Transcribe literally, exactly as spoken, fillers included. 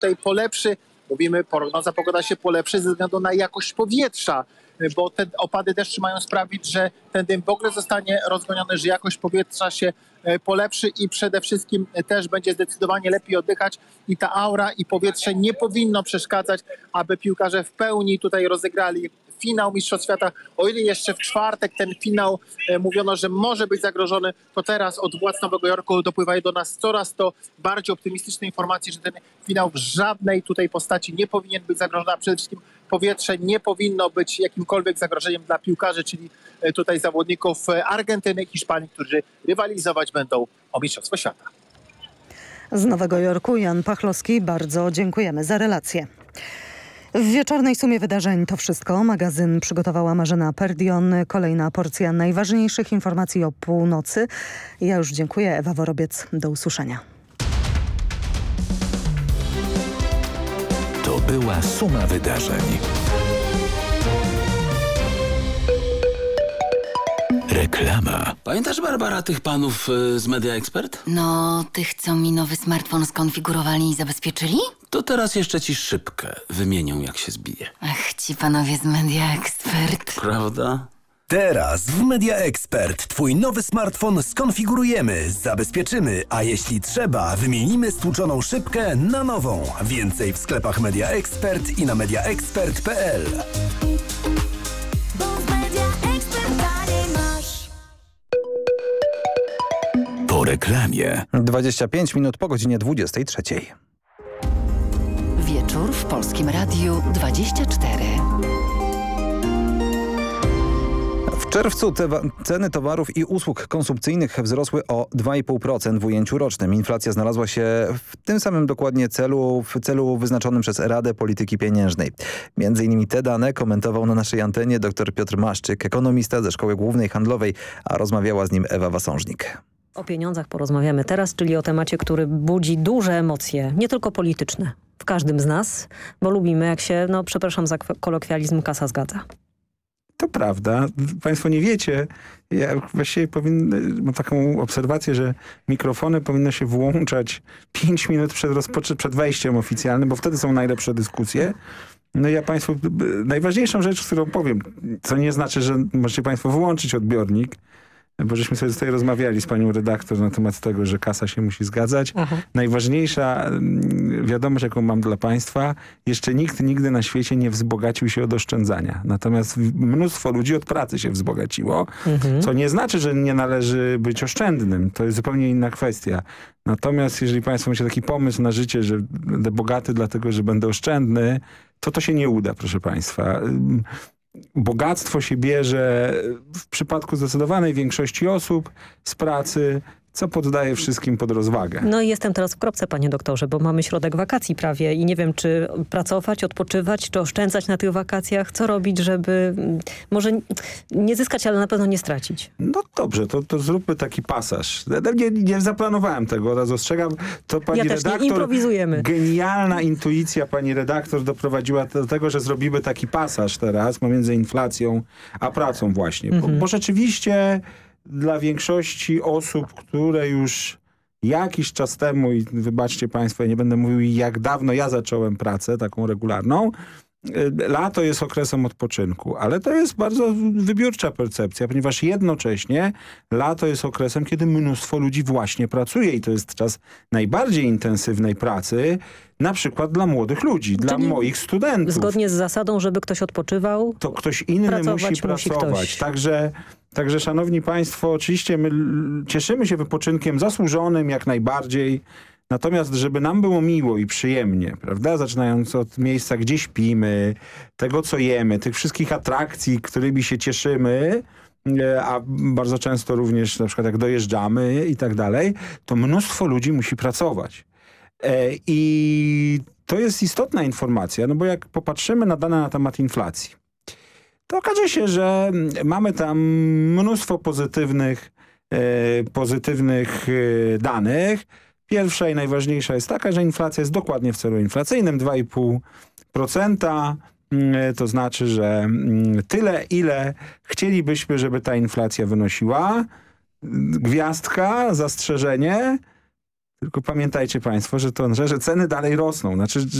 tutaj polepszy. Mówimy, prognoza pogoda się polepszy ze względu na jakość powietrza, bo te opady deszczu mają sprawić, że ten dym w ogóle zostanie rozgoniony, że jakość powietrza się polepszy i przede wszystkim też będzie zdecydowanie lepiej oddychać i ta aura i powietrze nie powinno przeszkadzać, aby piłkarze w pełni tutaj rozegrali finał Mistrzostw Świata. O ile jeszcze w czwartek ten finał e, mówiono, że może być zagrożony, to teraz od władz Nowego Jorku dopływają do nas coraz to bardziej optymistyczne informacje, że ten finał w żadnej tutaj postaci nie powinien być zagrożony, a przede wszystkim powietrze nie powinno być jakimkolwiek zagrożeniem dla piłkarzy, czyli e, tutaj zawodników Argentyny i Hiszpanii, którzy rywalizować będą o Mistrzostwo Świata. Z Nowego Jorku Jan Pachlowski, bardzo dziękujemy za relację. W wieczornej sumie wydarzeń to wszystko. Magazyn przygotowała Marzena Perdion. Kolejna porcja najważniejszych informacji o północy. Ja już dziękuję. Ewa Worobiec. Do usłyszenia. To była suma wydarzeń. Reklama. Pamiętasz, Barbara, tych panów y, z Media Expert? No, tych, co mi nowy smartfon skonfigurowali i zabezpieczyli? To teraz jeszcze ci szybkę wymienią, jak się zbije. Ach, ci panowie z Media Expert. Prawda? Teraz w Media Expert Twój nowy smartfon skonfigurujemy, zabezpieczymy, a jeśli trzeba, wymienimy stłuczoną szybkę na nową. Więcej w sklepach Media Expert i na media expert kropka p l. Po reklamie. dwadzieścia pięć minut po godzinie dwudziestej trzeciej. Wieczór w Polskim Radiu dwadzieścia cztery. W czerwcu te ceny towarów i usług konsumpcyjnych wzrosły o dwa i pół procent w ujęciu rocznym. Inflacja znalazła się w tym samym dokładnie celu, w celu wyznaczonym przez Radę Polityki Pieniężnej. Między innymi te dane komentował na naszej antenie dr Piotr Maszczyk, ekonomista ze Szkoły Głównej Handlowej, a rozmawiała z nim Ewa Wasążnik. O pieniądzach porozmawiamy teraz, czyli o temacie, który budzi duże emocje, nie tylko polityczne, w każdym z nas, bo lubimy, jak się, no przepraszam za kolokwializm, kasa zgadza. To prawda. Państwo nie wiecie. Ja właściwie powinny, mam taką obserwację, że mikrofony powinno się włączać pięć minut przed, rozpoczy- przed wejściem oficjalnym, bo wtedy są najlepsze dyskusje. No ja Państwu, najważniejszą rzecz, którą powiem, co nie znaczy, że możecie Państwo wyłączyć odbiornik, bo żeśmy sobie tutaj rozmawiali z panią redaktor na temat tego, że kasa się musi zgadzać. Aha. Najważniejsza wiadomość, jaką mam dla państwa, jeszcze nikt nigdy na świecie nie wzbogacił się od oszczędzania. Natomiast mnóstwo ludzi od pracy się wzbogaciło, mhm. co nie znaczy, że nie należy być oszczędnym. To jest zupełnie inna kwestia. Natomiast jeżeli państwo macie taki pomysł na życie, że będę bogaty dlatego, że będę oszczędny, to to się nie uda, proszę państwa. Bogactwo się bierze w przypadku zdecydowanej większości osób z pracy, co poddaje wszystkim pod rozwagę. No i jestem teraz w kropce, panie doktorze, bo mamy środek wakacji prawie i nie wiem, czy pracować, odpoczywać, czy oszczędzać na tych wakacjach, co robić, żeby może nie zyskać, ale na pewno nie stracić. No dobrze, to, to zróbmy taki pasaż. Nie, nie zaplanowałem tego, raz ostrzegam. To pani ja redaktor, też nie, improwizujemy. Genialna intuicja pani redaktor doprowadziła do tego, że zrobimy taki pasaż teraz pomiędzy inflacją a pracą właśnie. Mhm. Bo, bo rzeczywiście dla większości osób, które już jakiś czas temu, i wybaczcie państwo, ja nie będę mówił jak dawno ja zacząłem pracę taką regularną, lato jest okresem odpoczynku, ale to jest bardzo wybiórcza percepcja, ponieważ jednocześnie lato jest okresem, kiedy mnóstwo ludzi właśnie pracuje i to jest czas najbardziej intensywnej pracy, na przykład dla młodych ludzi, Czyli dla moich studentów. Zgodnie z zasadą, żeby ktoś odpoczywał, to ktoś inny musi pracować. Musi Także, także szanowni państwo, oczywiście my cieszymy się wypoczynkiem zasłużonym jak najbardziej. Natomiast, żeby nam było miło i przyjemnie, prawda, zaczynając od miejsca, gdzie śpimy, tego, co jemy, tych wszystkich atrakcji, którymi się cieszymy, a bardzo często również na przykład jak dojeżdżamy i tak dalej, to mnóstwo ludzi musi pracować. I to jest istotna informacja, no bo jak popatrzymy na dane na temat inflacji, to okaże się, że mamy tam mnóstwo pozytywnych, pozytywnych danych. Pierwsza i najważniejsza jest taka, że inflacja jest dokładnie w celu inflacyjnym dwa i pół procent. To znaczy, że tyle, ile chcielibyśmy, żeby ta inflacja wynosiła. Gwiazdka, zastrzeżenie. Tylko pamiętajcie państwo, że to, że, że ceny dalej rosną. Znaczy,